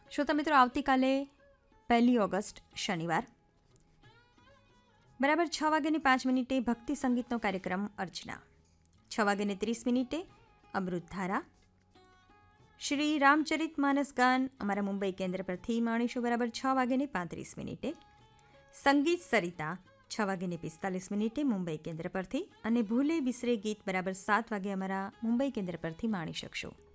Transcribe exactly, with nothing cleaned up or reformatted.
શ્રોતા મિત્રો, આવતીકાલે પહેલી ઓગસ્ટ શનિવાર બરાબર છ વાગ્યાની પાંચ મિનિટે ભક્તિ સંગીતનો કાર્યક્રમ અર્ચના, છ વાગ્યાને ત્રીસ મિનિટે અમૃતધારા, શ્રી રામચરિત માનસ ગાન અમારા મુંબઈ કેન્દ્ર પરથી માણીશું બરાબર છ વાગ્યાને પાંત્રીસ મિનિટે, સંગીત સરિતા છ વાગ્યાને પિસ્તાલીસ મિનિટે મુંબઈ કેન્દ્ર પરથી, અને ભૂલે બિસરે ગીત બરાબર સાત વાગે અમારા મુંબઈ કેન્દ્ર પરથી માણી શકશો.